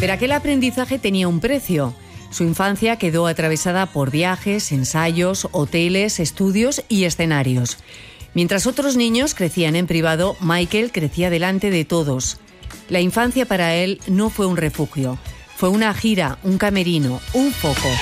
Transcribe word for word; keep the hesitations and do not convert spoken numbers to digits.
Pero aquel aprendizaje tenía un precio. Su infancia quedó atravesada por viajes, ensayos, hoteles, estudios y escenarios. Mientras otros niños crecían en privado, Michael crecía delante de todos. La infancia para él no fue un refugio, fue una gira, un camerino, un foco.